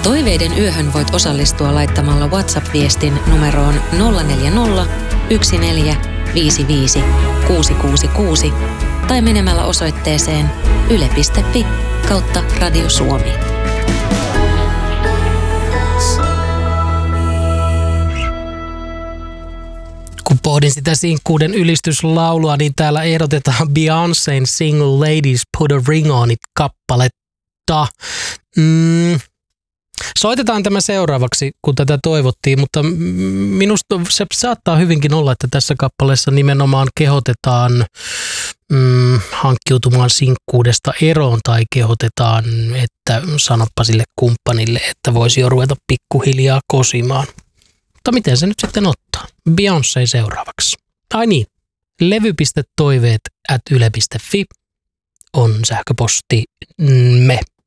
Toiveiden yöhön voit osallistua laittamalla WhatsApp-viestin numeroon 040 14 55 666 tai menemällä osoitteeseen yle.fi/Radio Suomi. Kun pohdin sitä sinkkuuden ylistyslaulua, niin täällä ehdotetaan Beyoncén Single Ladies Put a Ring on It-kappaletta. Soitetaan tämä seuraavaksi, kun tätä toivottiin, mutta minusta se saattaa hyvinkin olla, että tässä kappaleessa nimenomaan kehotetaan hankkiutumaan sinkkuudesta eroon tai kehotetaan, että sanoppa sille kumppanille, että voisi jo ruveta pikkuhiljaa kosimaan. Mutta miten se nyt sitten ottaa? Beyoncé seuraavaksi. Ai niin, levy.toiveet@yle.fi on sähköpostimme.